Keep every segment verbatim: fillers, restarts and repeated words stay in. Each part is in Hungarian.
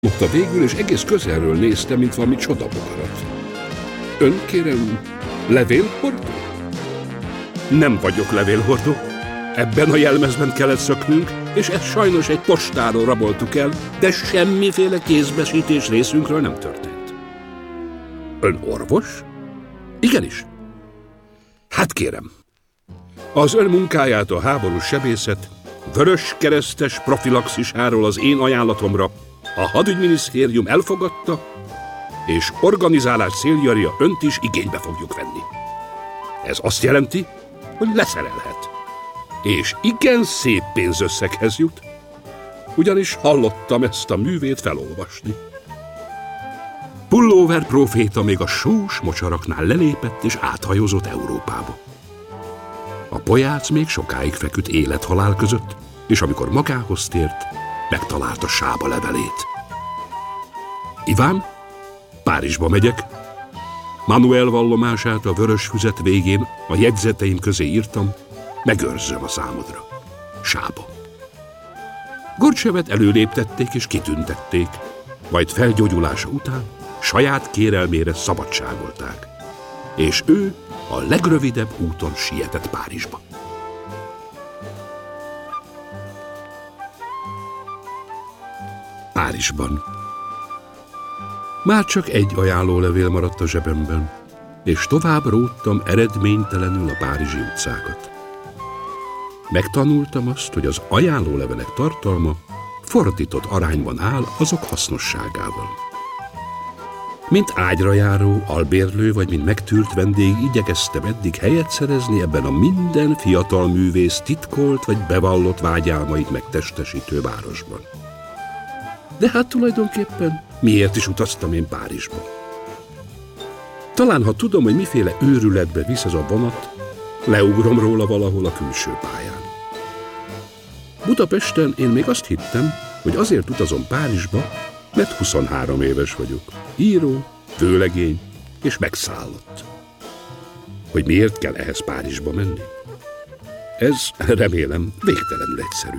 Mondta végül, és egész közelről nézte, mint valami csodabogarat. Ön, kérem, levélhordó? Nem vagyok levélhordó. Ebben a jelmezben kellett szöknünk, és ezt sajnos egy postáról raboltuk el, de semmiféle kézbesítés részünkről nem történt. Ön orvos? Igenis. Hát kérem, az ön munkáját a háborús sebészet vörös keresztes profilaxisáról az én ajánlatomra a hadügyminisztérium elfogadta, és organizálás céljára önt is igénybe fogjuk venni. Ez azt jelenti, hogy leszerelhet. És igen szép pénzösszeghez jut, ugyanis hallottam ezt a művét felolvasni. Pullover próféta még a sós mocsaraknál lelépett és áthajózott Európába. A polyác még sokáig feküdt élet-halál között, és amikor magához tért, megtalálta Sába levelét. Iván, Párizsba megyek. Manuel vallomását a vörös füzet végén a jegyzeteim közé írtam, megőrzöm a számodra. Sába. Gorcsevet előléptették és kitüntették, majd felgyógyulása után saját kérelmére szabadságolták, és ő a legrövidebb úton sietett Párizsba. Párizsban. Már csak egy ajánlólevél maradt a zsebemben, és tovább róttam eredménytelenül a párizsi utcákat. Megtanultam azt, hogy az ajánlólevelek tartalma fordított arányban áll azok hasznosságával. Mint ágyra járó, albérlő vagy mint megtűrt vendég igyekeztem eddig helyet szerezni ebben a minden fiatal művész titkolt vagy bevallott vágyálmait megtestesítő városban. De hát tulajdonképpen miért is utaztam én Párizsba? Talán, ha tudom, hogy miféle őrületbe visz ez a vonat, leugrom róla valahol a külső pályán. Budapesten én még azt hittem, hogy azért utazom Párizsba, mert huszonhárom éves vagyok. Író, vőlegény és megszállott. Hogy miért kell ehhez Párizsba menni? Ez, remélem, végtelenül egyszerű.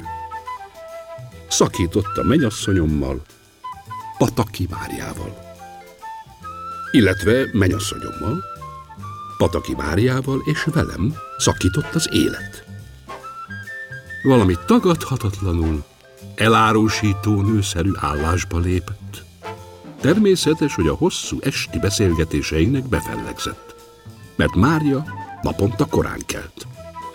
Szakítottam mennyasszonyommal, Pataki Máriával. Illetve mennyasszonyommal, Pataki Máriával és velem szakított az élet. Valami tagadhatatlanul elárusító nőszerű állásba lépett. Természetes, hogy a hosszú esti beszélgetéseinknek befellegzett, mert Mária naponta korán kelt.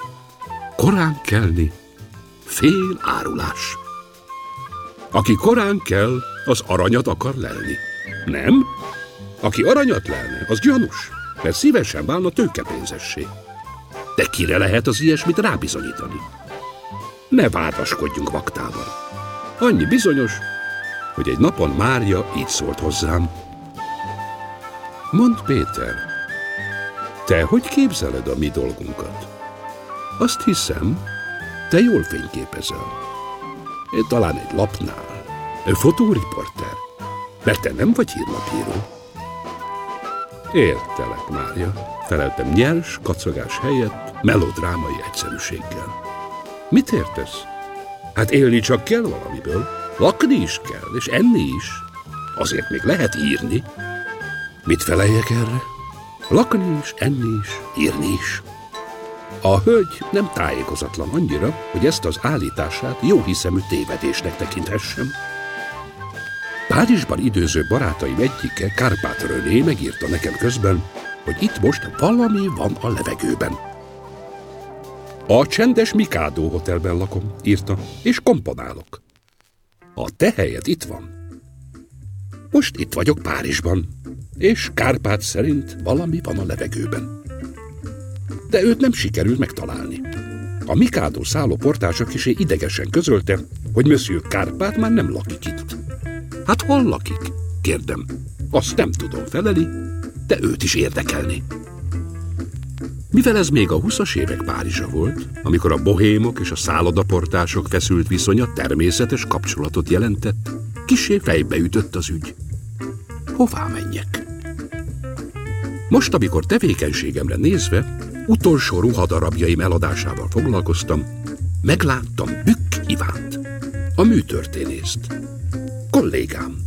Korán kelni, fél árulás. Aki korán kell, az aranyat akar lelni. Nem? Aki aranyat lelne, az gyanús, mert szívesen válna tőkepénzessé. De kire lehet az ilyesmit rábizonyítani? Ne vádaskodjunk vaktával. Annyi bizonyos, hogy egy napon Mária így szólt hozzám. Mondd, Péter, te hogy képzeled a mi dolgunkat? Azt hiszem, te jól fényképezel. Talán egy lapnál, fotóriporter, mert te nem vagy hírlapíró. Értelek, Mária, feleltem nyers kacagás helyett melodrámai egyszerűséggel. Mit értesz? Hát élni csak kell valamiből, lakni is kell, és enni is. Azért még lehet írni. Mit feleljek erre? Lakni is, enni is, írni is. A hölgy nem tájékozatlan annyira, hogy ezt az állítását jóhiszemű tévedésnek tekinthessem. Párizsban időző barátaim egyike, Kárpát René megírta nekem közben, hogy itt most valami van a levegőben. A csendes Mikádó hotelben lakom, írta, és komponálok. A te helyed itt van. Most itt vagyok Párizsban, és Kárpát szerint valami van a levegőben. De őt nem sikerült megtalálni. A Mikádó szállóportársa kisé idegesen közölte, hogy Monsieur Kárpát már nem lakik itt. Hát hol lakik? Kérdem. Azt nem tudom feleli, de őt is érdekelni. Mivel ez még a huszas évek Párizsa volt, amikor a bohémok és a szállodaportások feszült viszonya természetes kapcsolatot jelentett, kissé fejbe ütött az ügy. Hová menjek? Most, amikor tevékenységemre nézve utolsó ruhadarabjaim eladásával foglalkoztam, megláttam Bükk Ivánt, a műtörténészt. Kollégám,